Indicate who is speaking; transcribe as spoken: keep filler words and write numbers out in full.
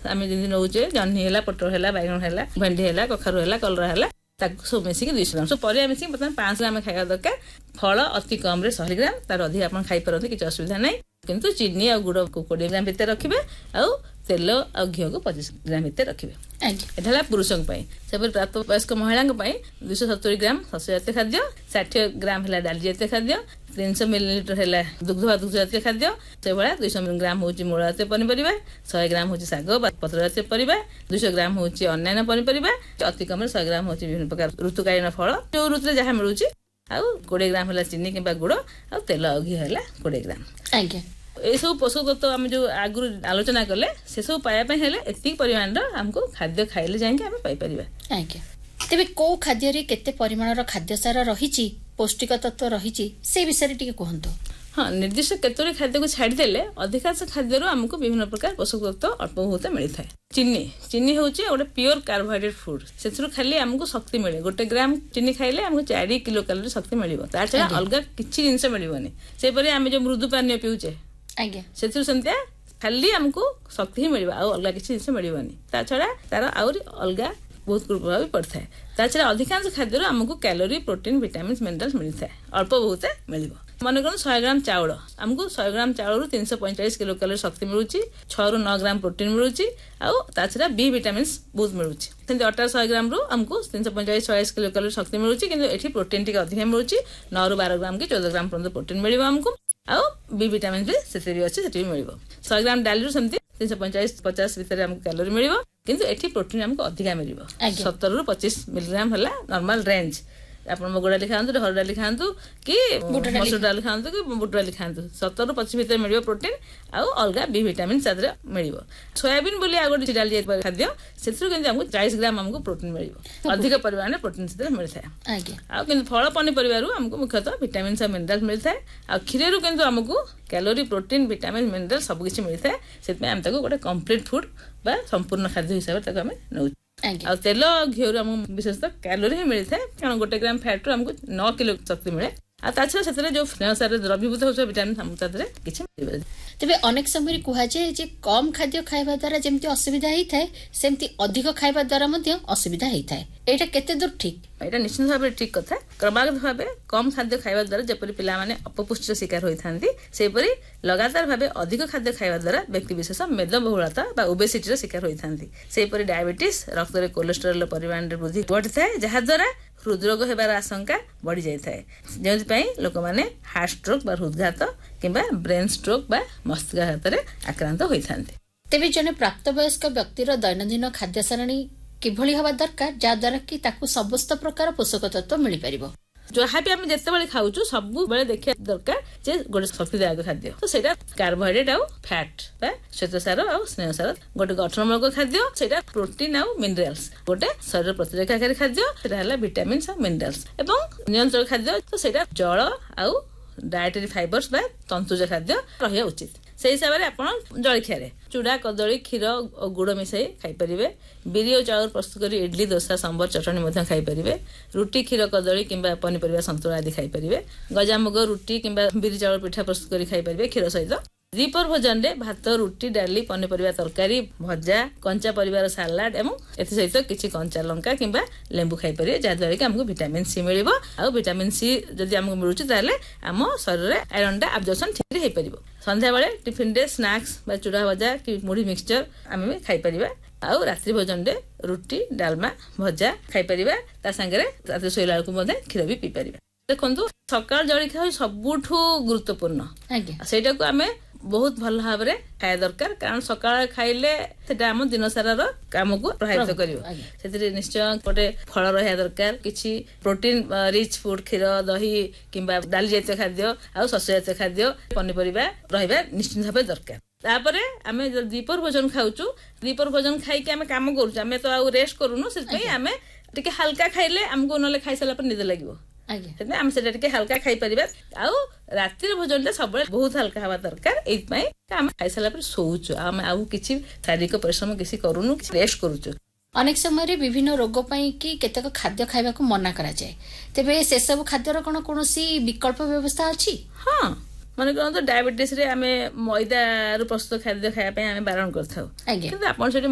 Speaker 1: आम जमी नौचे जह्नी है पटर है बैगन है भेंडी है कखारू है कलरा है सब मिसिक दुई ग्राम सब पर मिसिक बर्तमान पाँच ग्राम खाଇବା दरकार फल अति कम रे सौ ग्राम तार अधिक आप खाई पारती किसी असुविधा नहीं किंतु चीनी और गुड़ को बीस ग्राम भितर रखिए आउ तेल और घी को पच्चीस ग्राम भितर रखिए एटा पुरुषों से प्राप्त वयस्क महिला दुई सौ सत्तरी ग्राम शस्य जातीय खाद्य षाठी ग्राम है डाली जातीय खाद्य तीन सौ मिलीलिटर है दुग्ध दुग्ध जातीय खाद्य से भाया दुई सौ ग्राम हूँ मूल जातीय पनीपरिया सौ ग्राम हूँ शाग पत्र जातीय परिवा दुई सौ ग्राम हूँ अन्य पनीपरिया अति कम सौ ग्राम हूँ विभिन्न प्रकार ऋतुकालीन फल जो ऋतु जहाँ मिलूँ आउ कोड़े ग्राम है चीनी कि गुड़ आ तेल घी है कोड़े ग्राम
Speaker 2: आज्ञा
Speaker 1: ये सब पोषक तत्व आम जो आगु आलोचना कले से सब पाइबा एतिक परिमाण आमको खाद्य खाइले जाएंगे आम पाइपर।
Speaker 2: आज्ञा तेबे को खाद्य रे केते परिमाण खाद्य सार रही पौष्टिक तत्व रही से विषय टी कहतु।
Speaker 1: हाँ निर्दिष्ट केतोरी खाद्य को छाड़देले अधिकांश खाद्य आमको विभिन्न प्रकार पोषक तत्व अल्प बहुत मिलता है। चीनी चीनी हूँ गोटे प्योर कार्बोहाइड्रेट फूड से खाली आमको शक्ति मिले गोटे ग्राम चीनी खाइले आमको चार किलो कैलोरी शक्ति मिल छड़ा अलग किसी जिनस मिलनी से आम जो मृदु पानी पीऊचे
Speaker 2: आज्ञा से
Speaker 1: सेमतिया खाली आमको शक्ति ही मिल अलग किसी जिनस मिलनी ता छड़ा तार आहरी अलग बहुत प्रभाव पड़ता है ता छड़ा अधिकांश खाद्य आमको कैलोरी प्रोटीन विटामिन मिनरल्स मिलता है अल्प बहुत मिल मन कर सौ ग्राम चाउल आमको सौ ग्राम चाउल तीन सौ पैंतालीस किलो कैलोरी शक्ति मिलूँ छह रु नौ ग्राम प्रोटीन मिलूँ आ छड़ा बी विटामिन बहुत मिलूँ अठारह सौ ग्राम रु आमको तीन सौ पैंतालीस छयालीस किलो कैलोरी शक्ति मिलूँ कि प्रोटीन टी अधिक मिलूँ नौ रु बारह ग्राम कि चौदह ग्राम पर्यटन प्रोटीन मिल आमको आउ बी विटामिन भी से भी अच्छे से मिल सौ ग्राम डाली सेमती तीन सौ पैंतालीस पचास भितर आमको कैलोरी मिल किंतु एठी प्रोटीन आमको अधिक मिल सत्तर रु पच्चीस मिलीग्राम है नॉर्मल रेंज आप मुग डाली खातु हर डाली खातु कि मसूर डाली खातु कि बुट डाली खातु सत्तर रु पच्चीस भितर मिल प्रोटीन आउ अलग बी विटामिन साथ मिल सोयाबीन बोली आ गोटे डाली खाद्य से चालीस ग्राम आमको प्रोटीन मिल अधिक परिमाण में प्रोटीन से मिलता है आ फल पनीपरिया आमको मुख्यतः विटामिन और मिनरल्स मिलता है आ क्षीर किंतु आमको कैलोरी प्रोटीन विटामिन मिनरल सबकिछ मिलता है से गोटे कंप्लीट फूड बा संपूर्ण खाद्य हिसाब से आम नौ आ तेल घी विशेषतः कैलोरी ही मिलता है कारण गोटे ग्राम फैट आमको नौ किलो शक्ति मिले आ छड़ा से जो स्नेहसार द्रवीभूत होता विटामिन किसी मिल
Speaker 2: तेबे अनेक समय कहुए जे कम खाद्य खाइबा द्वारा जेमती असुविधा होता है सेमती अधिक खाइबा द्वारा मध्य असुविधा होता है एटा केते दूर ठीक
Speaker 1: एटा निश्चित भाव ठीक कथा क्रमागत भाव कम खाद्य खाइबा द्वारा जपरि पिला माने अपपुष्टिर शिकार होइथांती सेपरि लगातार भाव अधिक खाद्य खाइबा द्वारा व्यक्ति विशेष मेदबहुलता बा ओबेसिटीर शिकार होइथांती सेपरि डायबिटीज रक्त रे कोलेस्टेरोल परिमाण रे वृद्धि घटिଥାଏ जहा द्वारा हृदरोग हेबार आशंका बढ़ी जाए जो लोक मैंने हार्ट स्ट्रोक हृदघात किंबा ब्रेन स्ट्रोक बा मस्तिष्कघात आक्रांत होता है।
Speaker 2: तेबे जने प्राप्तवयस्क व्यक्तिर दैनंदिन खाद्य सारणी किभली हवा दरकार जद्वारा कि ताकू समस्त प्रकार पोषक तत्व मिल पारिबो
Speaker 1: जहाँ भी आम जिते खाऊ सब बेले देखा दरकार जे गोटे शक्तिदायक खाद्य तो सेटा कार्बोहाइड्रेट आउ फैट बा श्वेतसार आ स्नेहसार गोटे गठनमूलक खाद्य सेटा प्रोटीन आउ मिनरल्स गोटे शरीर प्रतिरक्षाकारी खाद्य सेटा है विटामिन और मिनरल्स एवं नियंत्रण खाद्य तो सेटा जल आउ डायटरी फाइबर्स बा तंतुज खाद्य रहा उचित से हिसाब से आप जलखिया चूड़ा कदली क्षीर और गुड़ मिसाई खाईपारे बिरी और चाउर प्रस्तुत कर इडली डोसा सांबर चटनी खाईपारे रुटी क्षीर कदली किंबा पनीपरिया संतुला आदि खाईपारे गजामुग रुटी किंबा बिरी चाउर पिठा प्रस्तुत कर खाईपारे क्षीर सहित द्विपहर भोजन रे भात रुटी डाली पनीपरिया तरकारी भजा कंचा परिवार सालाड एवं एथि सहित किछि कंचा लंका किंबा लेंबू खाईपारे जहाँद्वारा कि आमको विटामिन सी मिल आ विटामिन सी जदि आमको मिलूँ ताले आम शरीर में आयरन टा अब्जॉर्प्शन ठीक है पारिबो संध्या बेले टिफिन रे स्नैक्स बा चूड़ा भजा कि मुढ़ी मिक्सचर आम खाईपारे आउ रात्रि भोजन रे रुटी डालमा भजा खाईपारे ता संगे रात्रि शोला बेलू क्षीर भी पी पारिबा देखो सकाल जलखिया सबुठू गुरुत्वपूर्ण सेटा को आम बहुत भल भाव में खाया दरकार कारण सकाळ खाइले सेटा हम दिन सारा काम को प्रभावित कर निश्चय गोटे फल रहा दरकार किसी प्रोटीन रिच फूड क्षीर दही किंबा डाली जातीय खाद्य आ शस्य जातीय खाद्य पनीपरिया रहा निश्चित भाव दरकार तापर आम दीपर भोजन खाऊचु दीपर भोजन खाई आम काम करूँ तो आउ रेस्ट करूनु से आम टिके हल्का खाइले आमको ना खाई सारा निद लगे आम से हल्का खाई पार आउ रातिर भोजन सब बहुत हल्का हवा दरकार आम खाई सारा शोचु आम आउ किसी शारीरिक परिश्रम किसी करूनु रेस्ट करूचु
Speaker 2: अनेक समय विभिन्न रोग पाई कि केतक खाद्य खाइबा को मना करा जाए तेबे से सब खाद्यर कोन कोनोसी विकल्प व्यवस्था अछि
Speaker 1: हां मन करो तो डायबिटीज रे आमे मैदा रु प्रस्तुत खाद्य खाया पे आमे बारण करथाउ किंतु आपण